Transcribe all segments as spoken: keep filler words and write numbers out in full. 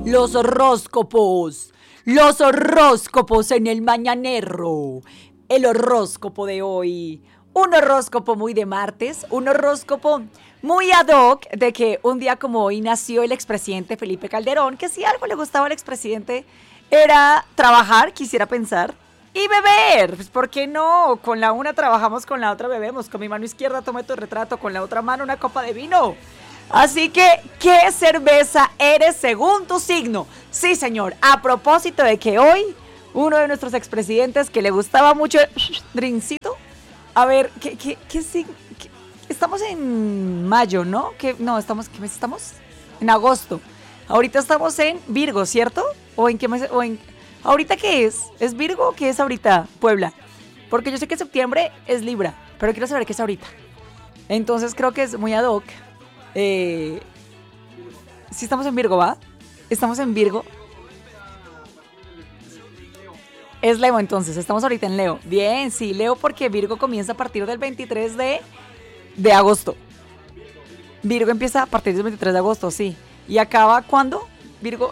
Los horóscopos. Los horóscopos en el mañanero. El horóscopo de hoy. Un horóscopo muy de martes. Un horóscopo muy ad hoc de que un día como hoy nació el expresidente Felipe Calderón. Que si algo le gustaba al expresidente era trabajar, quisiera pensar. Y beber, pues ¿por qué no? Con la una trabajamos, con la otra bebemos. Con mi mano izquierda tomé tu retrato, con la otra mano una copa de vino. Así que, ¿qué cerveza eres según tu signo? Sí, señor, a propósito de que hoy uno de nuestros expresidentes que le gustaba mucho el drinkcito. A ver, ¿qué, qué, qué signo? ¿Qué? Estamos en mayo, ¿no? ¿Qué? No, estamos, ¿qué mes estamos? En agosto. Ahorita estamos en Virgo, ¿cierto? ¿O en qué mes? O en... ¿Ahorita qué es? ¿Es Virgo o qué es ahorita, Puebla? Porque yo sé que septiembre es Libra, pero quiero saber qué es ahorita. Entonces creo que es muy ad hoc. Eh, sí estamos en Virgo, ¿va? Estamos en Virgo. Es Leo entonces, estamos ahorita en Leo. Bien, sí, Leo porque Virgo comienza a partir del veintitrés de, de agosto. Virgo empieza a partir del veintitrés de agosto, sí. ¿Y acaba cuándo? Virgo...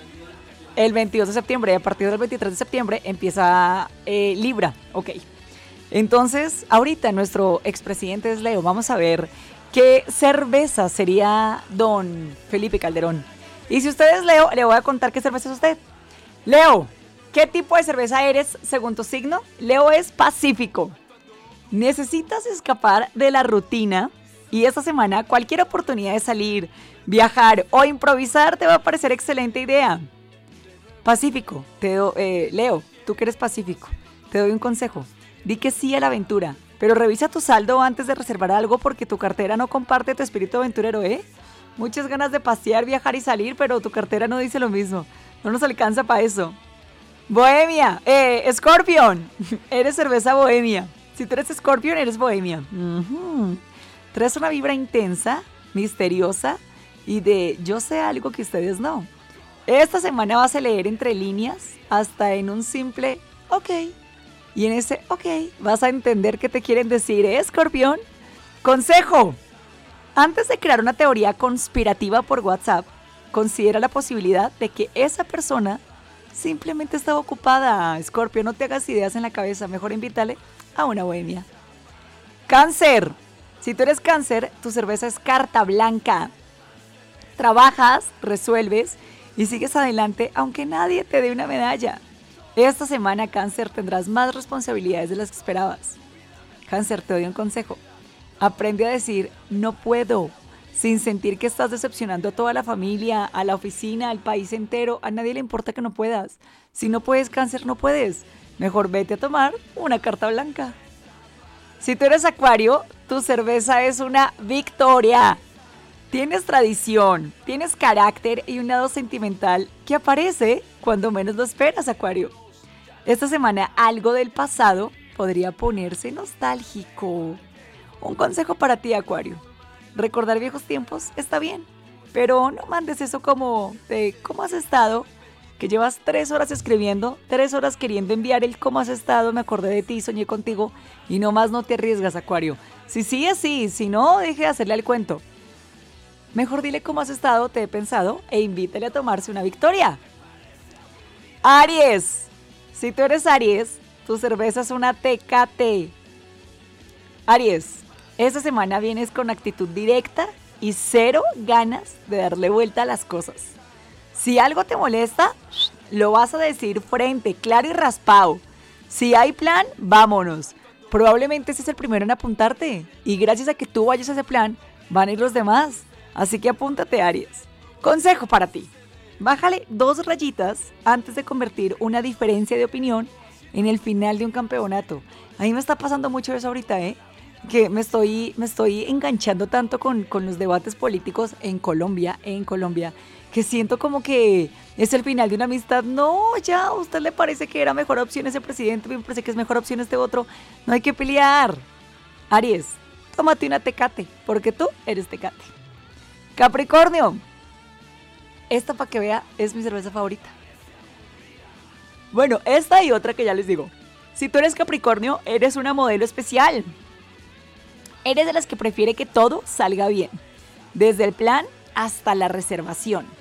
El veintidós de septiembre, y a partir del veintitrés de septiembre empieza eh, Libra, ok. Entonces, ahorita nuestro expresidente es Leo. Vamos a ver qué cerveza sería don Felipe Calderón. Y si usted es Leo, le voy a contar qué cerveza es usted. Leo, ¿qué tipo de cerveza eres según tu signo? Leo es pacífico. Necesitas escapar de la rutina y esta semana cualquier oportunidad de salir, viajar o improvisar te va a parecer excelente idea. Pacífico, te do, eh, Leo, tú que eres pacífico, te doy un consejo. Di que sí a la aventura, pero revisa tu saldo antes de reservar algo porque tu cartera no comparte tu espíritu aventurero, ¿eh? Muchas ganas de pasear, viajar y salir, pero tu cartera no dice lo mismo. No nos alcanza para eso. Bohemia, eh, Scorpion, eres cerveza bohemia. Si tú eres Scorpion, eres bohemia. Uh-huh. Traes una vibra intensa, misteriosa y de yo sé algo que ustedes no. Esta semana vas a leer entre líneas hasta en un simple ok. Y en ese ok vas a entender qué te quieren decir, ¿eh, Escorpión? Consejo. Antes de crear una teoría conspirativa por WhatsApp, considera la posibilidad de que esa persona simplemente estaba ocupada. Escorpio, no te hagas ideas en la cabeza. Mejor invítale a una bohemia. Cáncer. Si tú eres cáncer, tu cerveza es carta blanca. Trabajas, resuelves y sigues adelante aunque nadie te dé una medalla. Esta semana, Cáncer, tendrás más responsabilidades de las que esperabas. Cáncer, te doy un consejo. Aprende a decir no puedo, sin sentir que estás decepcionando a toda la familia, a la oficina, al país entero. A nadie le importa que no puedas. Si no puedes, Cáncer, no puedes. Mejor vete a tomar una carta blanca. Si tú eres Acuario, tu cerveza es una victoria. Tienes tradición, tienes carácter y un lado sentimental que aparece cuando menos lo esperas, Acuario. Esta semana algo del pasado podría ponerse nostálgico. Un consejo para ti, Acuario. Recordar viejos tiempos está bien, pero no mandes eso como de ¿cómo has estado? Que llevas tres horas escribiendo, tres horas queriendo enviar el ¿cómo has estado? Me acordé de ti, soñé contigo y nomás no te arriesgas, Acuario. Si sí es sí, si no, deje de hacerle al cuento. Mejor dile cómo has estado, te he pensado, e invítale a tomarse una victoria. Aries. Si tú eres Aries, tu cerveza es una Tecate. Aries, esta semana vienes con actitud directa y cero ganas de darle vuelta a las cosas. Si algo te molesta, lo vas a decir frente, claro y raspado. Si hay plan, vámonos. Probablemente ese es el primero en apuntarte. Y gracias a que tú vayas a ese plan, van a ir los demás. Así que apúntate, Aries. Consejo para ti. Bájale dos rayitas antes de convertir una diferencia de opinión en el final de un campeonato. A mí me está pasando mucho eso ahorita, ¿eh? Que me estoy, me estoy enganchando tanto con, con los debates políticos en Colombia, en Colombia, que siento como que es el final de una amistad. No, ya, ¿a usted le parece que era mejor opción ese presidente? Me parece que es mejor opción este otro. No hay que pelear. Aries, tómate una Tecate, porque tú eres Tecate. Capricornio, esta para que vea es mi cerveza favorita. Bueno, esta y otra que ya les digo. Si tú eres Capricornio, eres una modelo especial. Eres de las que prefiere que todo salga bien, desde el plan hasta la reservación.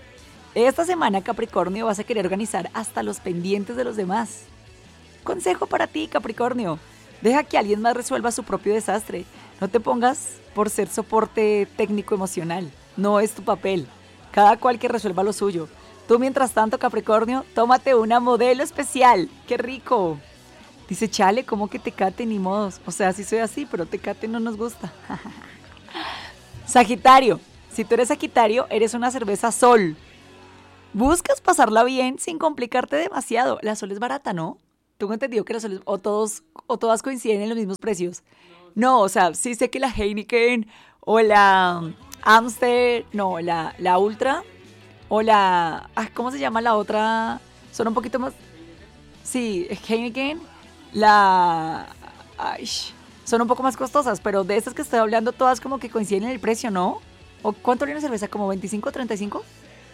Esta semana, Capricornio, vas a querer organizar hasta los pendientes de los demás. Consejo para ti, Capricornio. Deja que alguien más resuelva su propio desastre. No te pongas por ser soporte técnico emocional. No es tu papel. Cada cual que resuelva lo suyo. Tú, mientras tanto, Capricornio, tómate una modelo especial. ¡Qué rico! Dice, chale, ¿cómo que Tecate? Ni modos. O sea, sí soy así, pero Tecate no nos gusta. Sagitario. Si tú eres Sagitario, eres una cerveza Sol. Buscas pasarla bien sin complicarte demasiado. La Sol es barata, ¿no? Tengo entendido que la Sol es, o todos o todas coinciden en los mismos precios. No, o sea, sí sé que la Heineken o la Amstel, no, la, la Ultra o la, ah, ¿cómo se llama la otra? Son un poquito más, sí, Heineken, la, ay, son un poco más costosas, pero de estas que estoy hablando todas como que coinciden en el precio, ¿no? ¿O cuánto viene una cerveza? ¿Como veinticinco, treinta y cinco?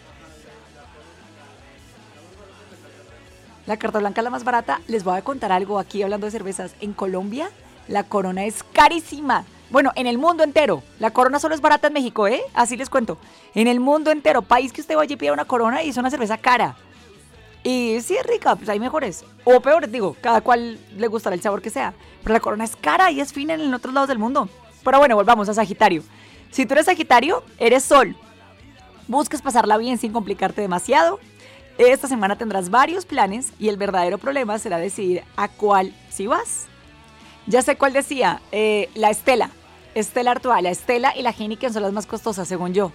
La carta blanca es la más barata. Les voy a contar algo aquí hablando de cervezas. En Colombia, la Corona es carísima. Bueno, en el mundo entero. La Corona solo es barata en México, ¿eh? Así les cuento. En el mundo entero. País que usted vaya y pida una Corona y es una cerveza cara. Y sí es rica, pues hay mejores. O peores, digo. Cada cual le gustará el sabor que sea. Pero la Corona es cara y es fina en otros lados del mundo. Pero bueno, volvamos a Sagitario. Si tú eres Sagitario, eres Sol. Busques pasarla bien sin complicarte demasiado. Esta semana tendrás varios planes y el verdadero problema será decidir a cuál si vas. Ya sé cuál decía, eh, la Estela, Estela Artois, la Estela y la Heineken son las más costosas según yo.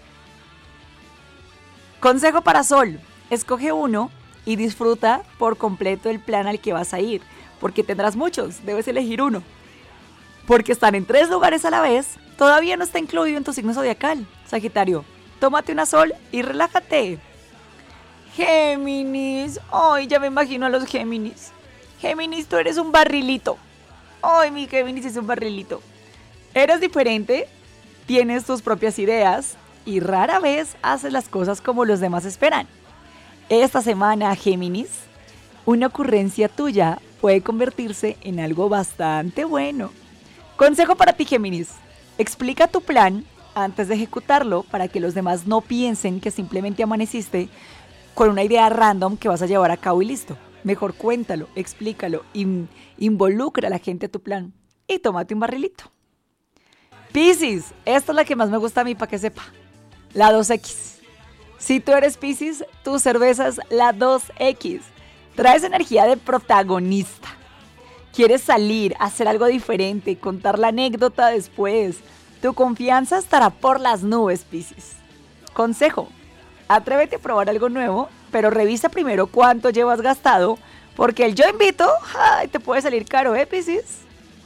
Consejo para Sol, escoge uno y disfruta por completo el plan al que vas a ir, porque tendrás muchos, debes elegir uno. Porque estar en tres lugares a la vez todavía no está incluido en tu signo zodiacal, Sagitario. Tómate una Sol y relájate. Géminis, ay, ya me imagino a los Géminis. Géminis, tú eres un barrilito. Ay, mi Géminis es un barrilito. Eres diferente, tienes tus propias ideas y rara vez haces las cosas como los demás esperan. Esta semana, Géminis, una ocurrencia tuya puede convertirse en algo bastante bueno. Consejo para ti, Géminis. Explica tu plan antes de ejecutarlo para que los demás no piensen que simplemente amaneciste con una idea random que vas a llevar a cabo y listo. Mejor cuéntalo, explícalo, in, involucra a la gente a tu plan y tómate un barrilito. Piscis, esta es la que más me gusta a mí para que sepa. La dos equis. Si tú eres Piscis, tu cerveza es la dos equis. Traes energía de protagonista. Quieres salir, hacer algo diferente, contar la anécdota después. Tu confianza estará por las nubes, Piscis. Consejo. Atrévete a probar algo nuevo, pero revisa primero cuánto llevas gastado, porque el yo invito, ay, te puede salir caro, ¿eh, Piscis?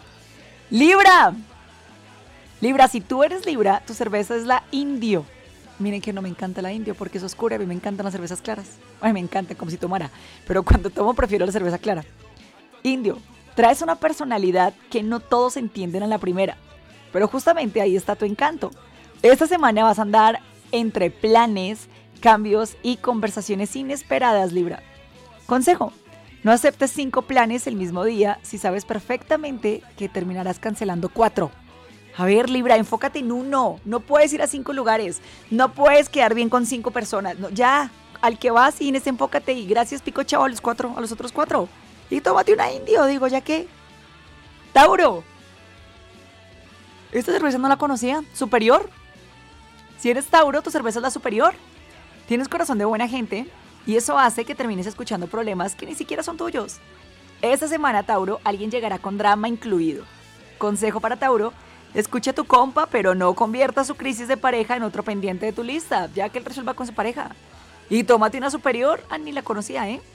Libra. Libra, si tú eres Libra, tu cerveza es la Indio. Miren que no me encanta la Indio porque es oscura, a mí me encantan las cervezas claras. Ay, me encanta, como si tomara, pero cuando tomo prefiero la cerveza clara. Indio, traes una personalidad que no todos entienden a la primera, pero justamente ahí está tu encanto. Esta semana vas a andar entre planes, cambios y conversaciones inesperadas, Libra. Consejo, no aceptes cinco planes el mismo día si sabes perfectamente que terminarás cancelando cuatro. A ver, Libra, enfócate en uno. No puedes ir a cinco lugares. No puedes quedar bien con cinco personas. No, ya, al que vas, Inés, enfócate y gracias, pico chavo, a los cuatro, a los otros cuatro. Y tómate una Indio, digo, ya que. Tauro. Esta cerveza no la conocía. Superior. Si eres Tauro, tu cerveza es la superior. Tienes corazón de buena gente y eso hace que termines escuchando problemas que ni siquiera son tuyos. Esta semana, Tauro, alguien llegará con drama incluido. Consejo para Tauro, escucha a tu compa, pero no convierta su crisis de pareja en otro pendiente de tu lista, ya que él resuelva con su pareja. Y tómate una superior, ah, ni la conocía, ¿eh?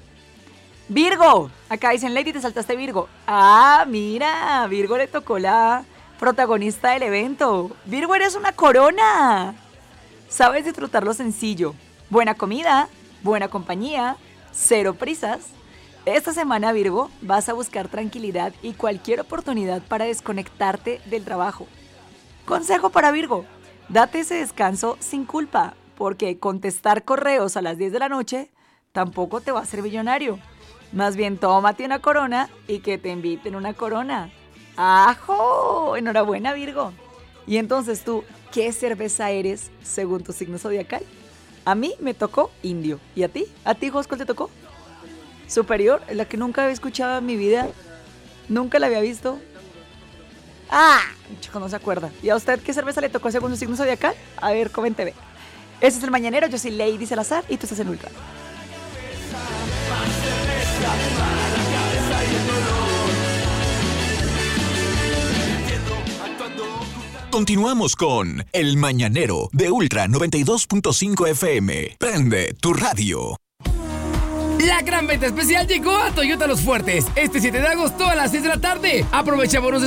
Virgo, acá dicen, Lady, te saltaste Virgo. Ah, mira, Virgo le tocó la protagonista del evento. Virgo, eres una corona. Sabes disfrutar lo sencillo. Buena comida, buena compañía, cero prisas. Esta semana, Virgo, vas a buscar tranquilidad y cualquier oportunidad para desconectarte del trabajo. Consejo para Virgo, date ese descanso sin culpa, porque contestar correos a las diez de la noche tampoco te va a hacer millonario. Más bien, tómate una corona y que te inviten una corona. ¡Ajo! Enhorabuena, Virgo. Y entonces tú, ¿qué cerveza eres según tu signo zodiacal? A mí me tocó indio. ¿Y a ti? ¿A ti, Jos, cuál te tocó? Superior, la que nunca había escuchado en mi vida. Nunca la había visto. ¡Ah! Chico, no se acuerda. ¿Y a usted qué cerveza le tocó según su signo zodiacal? A ver, coménteme. Ese es El Mañanero, yo soy Lady Salazar y tú estás en Ultra. Continuamos con El Mañanero de Ultra noventa y dos punto cinco F M. Prende tu radio. La gran venta especial llegó a Toyota Los Fuertes este siete de agosto a las seis de la tarde. Aprovecha bonos de